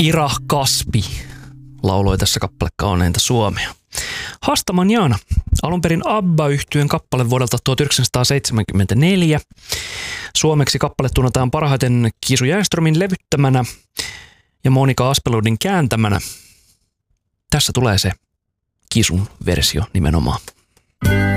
Ira Kaspi lauloi tässä kappale Kauneinta Suomea. Hasta Mañana, alun perin ABBA-yhtyeen kappale vuodelta 1974. Suomeksi kappale tunnetaan parhaiten Kisu Jänströmin levyttämänä ja Monika Aspelundin kääntämänä. Tässä tulee se Kisun versio nimenomaan.